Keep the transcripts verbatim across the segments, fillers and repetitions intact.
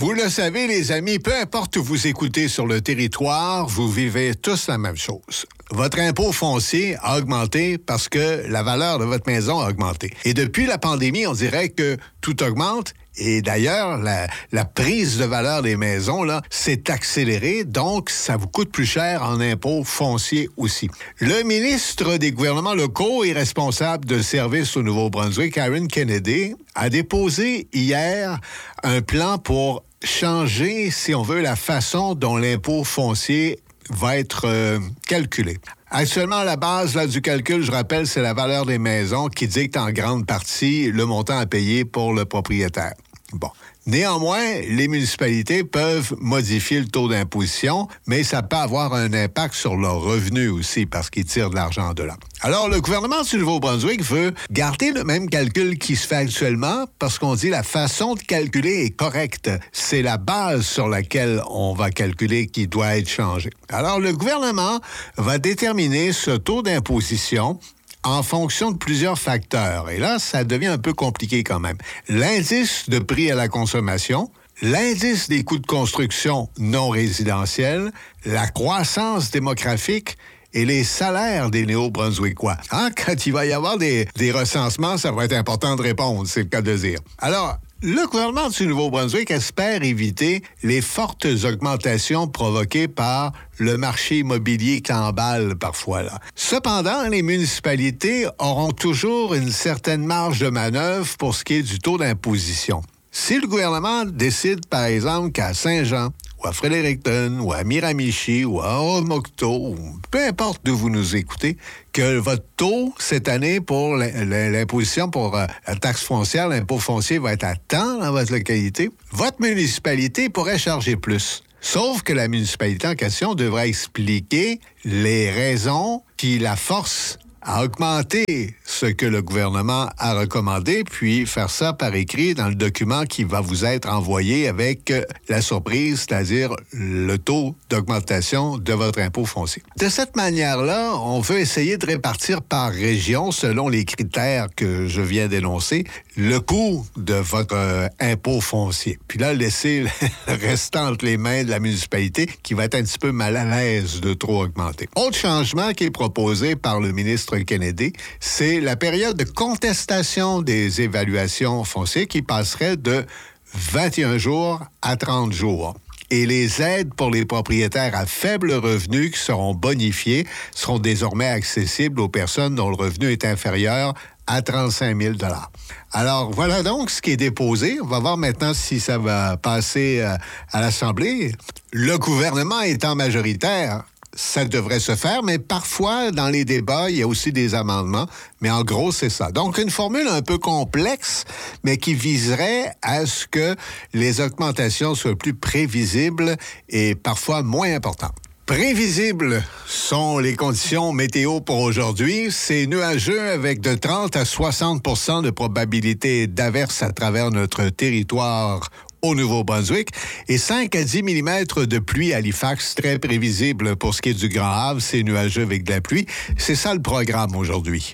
Vous le savez, les amis, peu importe où vous écoutez sur le territoire, vous vivez tous la même chose. Votre impôt foncier a augmenté parce que la valeur de votre maison a augmenté. Et depuis la pandémie, on dirait que tout augmente. Et d'ailleurs, la, la prise de valeur des maisons, là, s'est accélérée, donc ça vous coûte plus cher en impôts fonciers aussi. Le ministre des gouvernements locaux et responsable de services au Nouveau-Brunswick, Aaron Kennedy, a déposé hier un plan pour changer, si on veut, la façon dont l'impôt foncier va être euh, calculé. Actuellement, la base là, du calcul, je rappelle, c'est la valeur des maisons qui dicte en grande partie le montant à payer pour le propriétaire. Bon. Néanmoins, les municipalités peuvent modifier le taux d'imposition, mais ça peut avoir un impact sur leurs revenus aussi parce qu'ils tirent de l'argent de là. Alors, le gouvernement du Nouveau-Brunswick veut garder le même calcul qui se fait actuellement parce qu'on dit la façon de calculer est correcte. C'est la base sur laquelle on va calculer qui doit être changée. Alors, le gouvernement va déterminer ce taux d'imposition en fonction de plusieurs facteurs. Et là, ça devient un peu compliqué quand même. L'indice de prix à la consommation, l'indice des coûts de construction non résidentiels, la croissance démographique et les salaires des Néo-Brunswickois. Hein? Quand il va y avoir des, des recensements, ça va être important de répondre, c'est le cas de dire. Alors, le gouvernement du Nouveau-Brunswick espère éviter les fortes augmentations provoquées par le marché immobilier qui emballe parfois là. Cependant, les municipalités auront toujours une certaine marge de manœuvre pour ce qui est du taux d'imposition. Si le gouvernement décide, par exemple, qu'à Saint-Jean, ou à Fredericton, ou à Miramichi, ou à Ormocto, ou peu importe d'où vous nous écoutez, que votre taux, cette année, pour l'imposition pour la taxe foncière, l'impôt foncier va être à temps dans votre localité, votre municipalité pourrait charger plus. Sauf que la municipalité en question devra expliquer les raisons qui la forcent à augmenter ce que le gouvernement a recommandé, puis faire ça par écrit dans le document qui va vous être envoyé avec la surprise, c'est-à-dire le taux d'augmentation de votre impôt foncier. De cette manière-là, on veut essayer de répartir par région, selon les critères que je viens d'énoncer, le coût de votre euh, impôt foncier. Puis là, laisser le restant entre les mains de la municipalité qui va être un petit peu mal à l'aise de trop augmenter. Autre changement qui est proposé par le ministre Kennedy, c'est la période de contestation des évaluations foncières qui passerait de vingt et un jours à trente jours. Et les aides pour les propriétaires à faible revenu qui seront bonifiées seront désormais accessibles aux personnes dont le revenu est inférieur à trente-cinq mille dollars. Alors, voilà donc ce qui est déposé. On va voir maintenant si ça va passer euh, à l'Assemblée. Le gouvernement étant majoritaire, ça devrait se faire, mais parfois, dans les débats, il y a aussi des amendements. Mais en gros, c'est ça. Donc, une formule un peu complexe, mais qui viserait à ce que les augmentations soient plus prévisibles et parfois moins importantes. Prévisibles sont les conditions météo pour aujourd'hui. C'est nuageux avec de trente à soixante pour cent de probabilité d'averse à travers notre territoire au Nouveau-Brunswick et cinq à dix millimètres de pluie à Halifax, très prévisible pour ce qui est du Grand Havre. C'est nuageux avec de la pluie. C'est ça le programme aujourd'hui.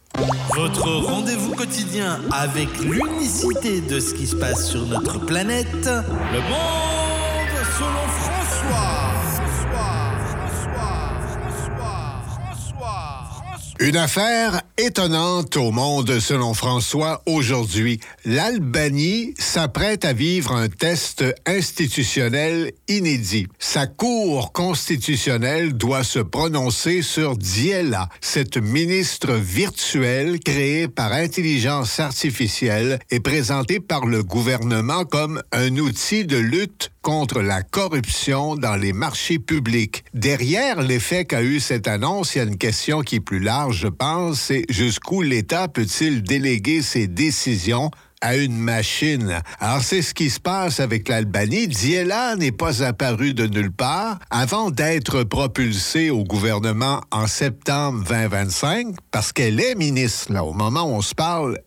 Votre rendez-vous quotidien avec l'unicité de ce qui se passe sur notre planète. Le monde selon François. Une affaire étonnante au monde selon François aujourd'hui. L'Albanie s'apprête à vivre un test institutionnel inédit. Sa cour constitutionnelle doit se prononcer sur Diela, cette ministre virtuelle créée par intelligence artificielle et présentée par le gouvernement comme un outil de lutte contre la corruption dans les marchés publics. Derrière l'effet qu'a eu cette annonce, il y a une question qui est plus large, je pense, c'est jusqu'où l'État peut-il déléguer ses décisions à une machine. Alors, c'est ce qui se passe avec l'Albanie. Diela n'est pas apparue de nulle part avant d'être propulsée au gouvernement en septembre vingt vingt-cinq, parce qu'elle est ministre, là. Au moment où on se parle,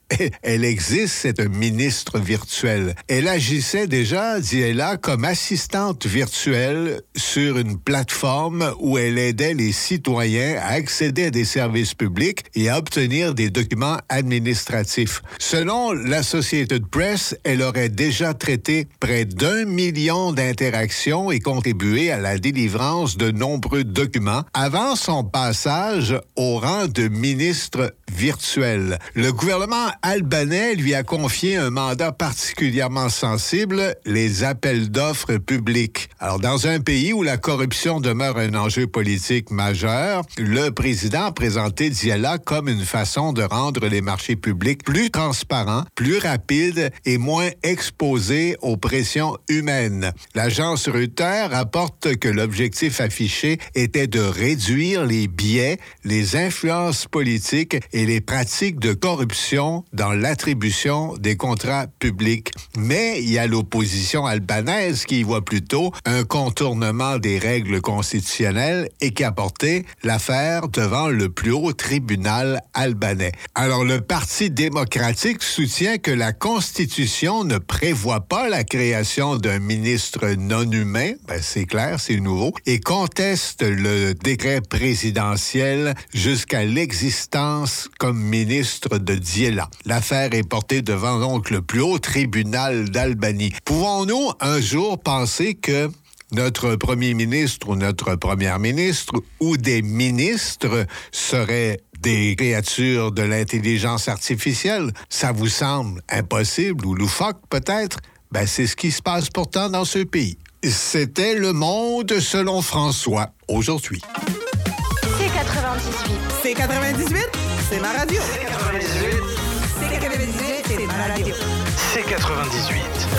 Elle existe, cette ministre virtuelle. Elle agissait déjà, dit-elle là, comme assistante virtuelle sur une plateforme où elle aidait les citoyens à accéder à des services publics et à obtenir des documents administratifs. Selon l'Associated Press, elle aurait déjà traité près d'un million d'interactions et contribué à la délivrance de nombreux documents avant son passage au rang de ministre virtuelle. Le gouvernement albanais lui a confié un mandat particulièrement sensible, les appels d'offres publics. Alors, dans un pays où la corruption demeure un enjeu politique majeur, le président a présenté Dziela comme une façon de rendre les marchés publics plus transparents, plus rapides et moins exposés aux pressions humaines. L'agence Reuters rapporte que l'objectif affiché était de réduire les biais, les influences politiques et les pratiques de corruption dans l'attribution des contrats publics. Mais il y a l'opposition albanaise qui y voit plutôt un contournement des règles constitutionnelles et qui a porté l'affaire devant le plus haut tribunal albanais. Alors, le Parti démocratique soutient que la Constitution ne prévoit pas la création d'un ministre non humain, ben c'est clair, c'est nouveau, et conteste le décret présidentiel jusqu'à l'existence comme ministre de Dziela. L'affaire est portée devant donc le plus haut tribunal d'Albanie. Pouvons-nous un jour penser que notre premier ministre ou notre première ministre ou des ministres seraient des créatures de l'intelligence artificielle? Ça vous semble impossible ou loufoque peut-être? Ben, c'est ce qui se passe pourtant dans ce pays. C'était Le Monde selon François, aujourd'hui. C quatre-vingt-dix-huit. C quatre-vingt-dix-huit, c'est ma radio. C quatre-vingt-dix-huit. C quatre-vingt-dix-huit, c'est ma radio. C quatre-vingt-dix-huit.